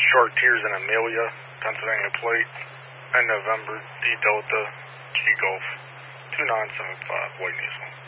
Short Tears in Amelia, Pennsylvania plate, and November D Delta G Golf 2975 White Diesel.